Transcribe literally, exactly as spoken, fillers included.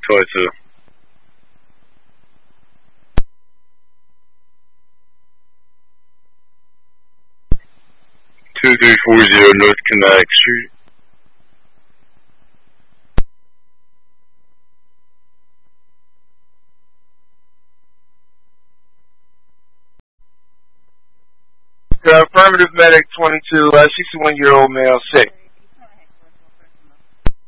twenty-two. two three four zero North Connecticut Street. The affirmative medic, twenty-two, uh, sixty-one-year-old male, sick.